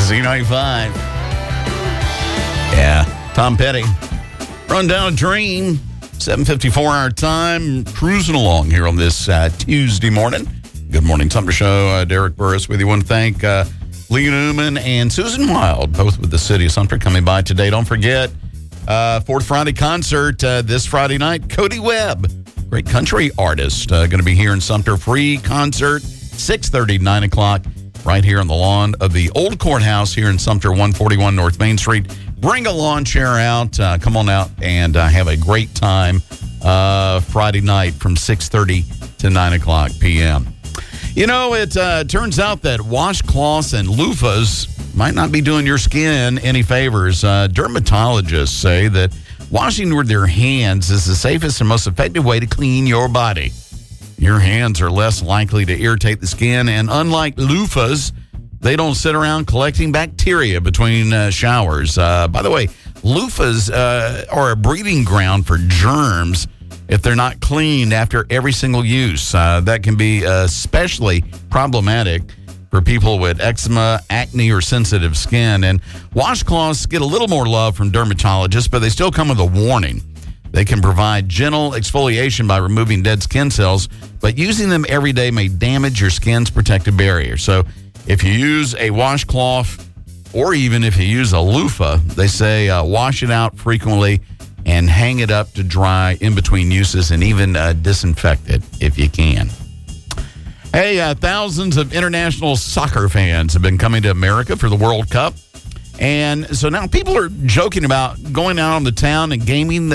Z95. Yeah, Tom Petty. Run Down a Dream. 7:54 our time. Cruising along here on this Tuesday morning. Good morning, Summer Show. Derek Burris with you. I want to thank Lee Newman and Susan Wild, both with the city of Sumter, coming by today. Don't forget, Fourth Friday concert this Friday night. Cody Webb, great country artist, going to be here in Sumter. Free concert, 6:30 to 9 o'clock, right here on the lawn of the old courthouse here in Sumter, 141 North Main Street. Bring a lawn chair out. Come on out and have a great time Friday night from 6:30 to 9 o'clock p.m. You know, it turns out that washcloths and loofahs might not be doing your skin any favors. Dermatologists say that washing with their hands is the safest and most effective way to clean your body. Your hands are less likely to irritate the skin, and unlike loofahs, they don't sit around collecting bacteria between showers. By the way, loofahs are a breeding ground for germs if they're not cleaned after every single use. That can be especially problematic for people with eczema, acne, or sensitive skin. And washcloths get a little more love from dermatologists, but they still come with a warning. They can provide gentle exfoliation by removing dead skin cells, but using them every day may damage your skin's protective barrier. So if you use a washcloth, or even if you use a loofah, they say wash it out frequently and hang it up to dry in between uses, and even disinfect it if you can. Hey, thousands of international soccer fans have been coming to America for the World Cup. And so now people are joking about going out on the town and gaining the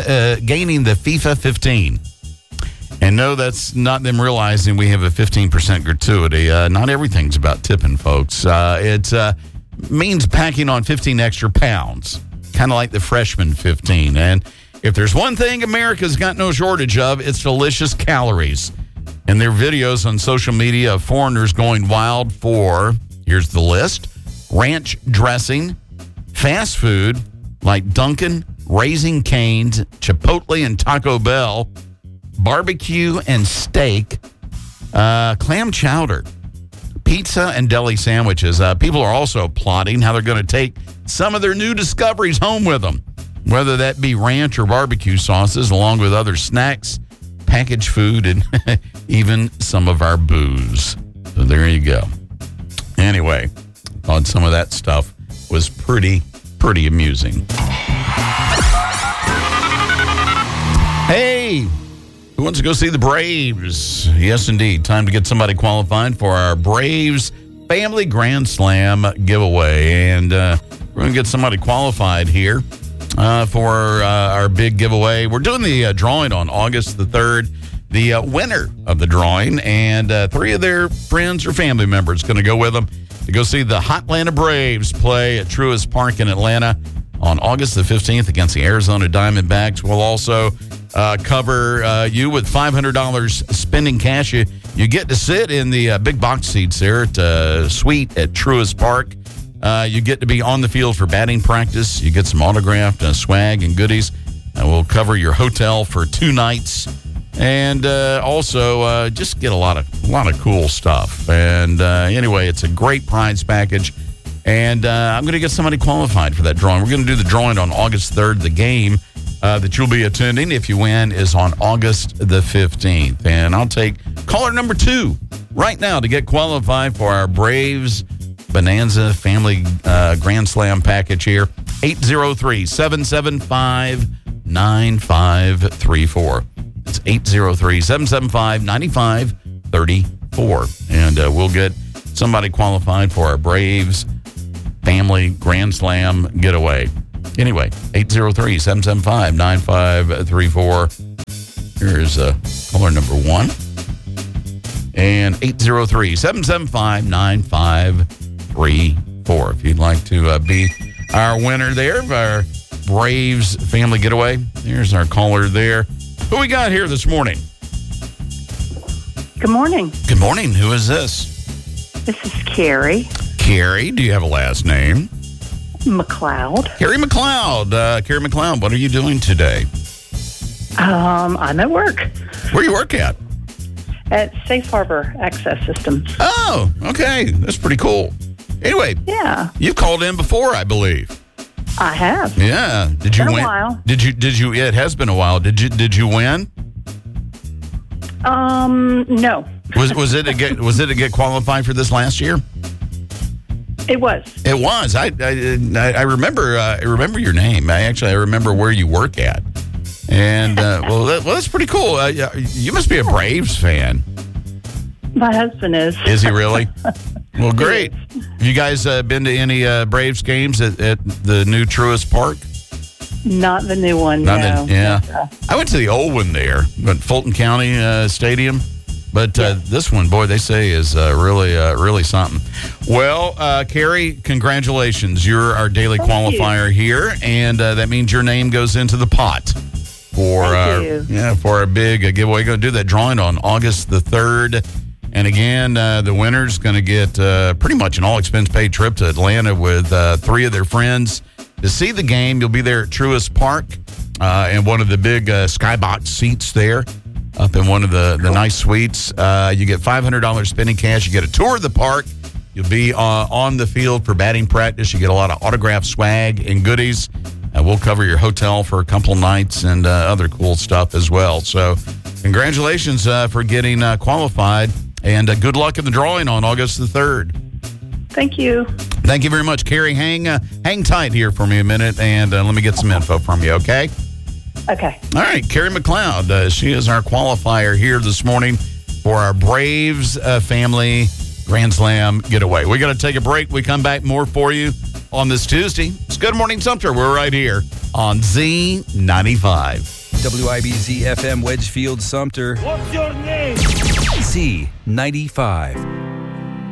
FIFA 15. And no, that's not them realizing we have a 15% gratuity. Not everything's about tipping, folks. It means packing on 15 extra pounds, kind of like the freshman 15. And if there's one thing America's got no shortage of, it's delicious calories. And their videos on social media of foreigners going wild for, here's the list, ranch dressing, fast food like Dunkin', Raising Cane's, Chipotle and Taco Bell, barbecue and steak, clam chowder, pizza and deli sandwiches. People are also plotting how they're going to take some of their new discoveries home with them, whether that be ranch or barbecue sauces, along with other snacks, packaged food, and even some of our booze. So there you go. Anyway, thought some of that stuff was pretty amusing. Hey, who wants to go see the Braves? Yes, indeed. Time to get somebody qualified for our Braves Family Grand Slam giveaway. And we're going to get somebody qualified here for our big giveaway. We're doing the drawing on August the 3rd. The winner of the drawing and 3 of their friends or family members going to go with them to go see the Hotlanta Braves play at Truist Park in Atlanta on August the 15th against the Arizona Diamondbacks. We'll also cover you with $500 spending cash. You get to sit in the big box seats there at suite at Truist Park. You get to be on the field for batting practice. You get some autographed swag and goodies. We'll cover your hotel for 2 nights. And also just get a lot of cool stuff. And anyway, it's a great prize package. And I'm going to get somebody qualified for that drawing. We're going to do the drawing on August 3rd. The game that you'll be attending, if you win, is on August the 15th. And I'll take caller number 2 right now to get qualified for our Braves Bonanza Family Grand Slam package here. 803-775-9534. It's 803-775-9534. And we'll get somebody qualified for our Braves Family Grand Slam getaway. Anyway, 803-775-9534. Here's caller number 1. And 803-775-9534. If you'd like to be our winner there of our Braves Family Getaway, there's our caller there. Who we got here this morning? Good morning. Good morning. Who is this? This is Carrie. Carrie, do you have a last name? McLeod. Carrie McLeod. Carrie McLeod, what are you doing today? I'm at work. Where do you work at? At Safe Harbor Access Systems. Oh, okay. That's pretty cool. Anyway, Yeah, you've called in before, I believe. I have. Yeah. Did you Been a win? while. Did you? Yeah, it has been a while. Did you win? No, Was it to get qualified for this last year? it was. It was. I remember. I remember your name. I remember where you work at. And that's pretty cool. You must be a Braves fan. My husband is. Is he really? Well, great. Have you guys been to any Braves games at the new Truist Park? Not the new one. Not no. yeah. I went to the old one there, but Fulton County Stadium. But this one, boy, they say is really something. Well, Carrie, congratulations. You're our daily qualifier here, and that means your name goes into the pot for for our big giveaway. Going to do that drawing on August the 3rd. And again, the winner's going to get pretty much an all-expense-paid trip to Atlanta with 3 of their friends to see the game. You'll be there at Truist Park in one of the big skybox seats there. Up in one of the nice suites. You get $500 spending cash. You get a tour of the park. You'll be on the field for batting practice. You get a lot of autographed swag and goodies. We'll cover your hotel for a couple nights and other cool stuff as well. So congratulations for getting qualified. And good luck in the drawing on August the 3rd. Thank you. Thank you very much, Carrie. Hang tight here for me a minute, and let me get some info from you, okay? Okay. All right, Carrie McLeod. She is our qualifier here this morning for our Braves family Grand Slam getaway. We got to take a break. We come back more for you on this Tuesday. It's Good Morning Sumter. We're right here on Z95. WIBZ FM Wedgefield Sumter. What's your name? Z95.